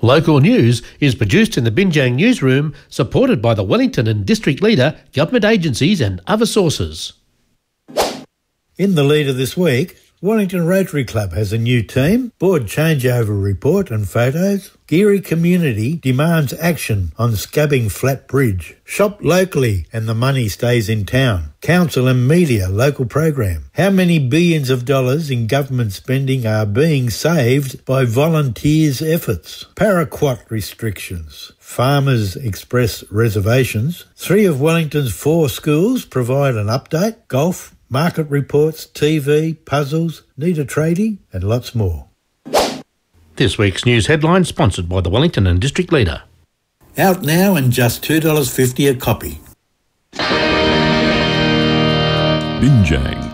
Local news is produced in the Binjang newsroom, supported by the Wellington and District Leader, government agencies and other sources. In the leader this week, Wellington Rotary Club has a new team, board changeover report and photos. Geary community demands action on Scabbing Flat Bridge. Shop locally and the money stays in town. Council and media local program. How many billions of dollars in government spending are being saved by volunteers' efforts? Paraquat restrictions. Farmers express reservations. 3 of Wellington's 4 schools provide an update. Golf, market reports, TV, puzzles, need a tradie, and lots more. This week's news headline sponsored by the Wellington and District Leader. Out now and just $2.50 a copy. Binjang.